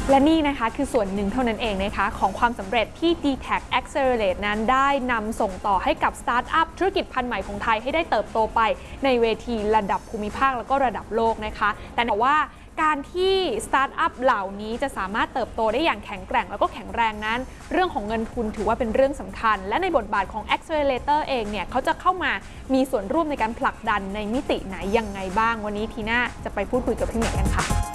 และนี่นะคะคือส่วนหนึ่งเท่านั้นเองนะคะของความสำเร็จที่ DTAC Accelerate นั้นได้นำส่งต่อให้กับสตาร์ทอัพธุรกิจพันธุ์ใหม่ของไทยให้ได้เติบโตไปในเวทีระดับภูมิภาคแล้วก็ระดับโลกนะคะแต่ว่าการที่สตาร์ทอัพเหล่านี้จะสามารถเติบโตได้อย่างแข็งแกร่งแล้วก็แข็งแรงนั้นเรื่องของเงินทุนถือว่าเป็นเรื่องสำคัญและในบทบาทของ Accelerator เองเนี่ยเขาจะเข้ามามีส่วนร่วมในการผลักดันในมิติไหนยังไงบ้างวันนี้ทีน่าจะไปพูดคุยกับพี่เหมียวกันค่ะ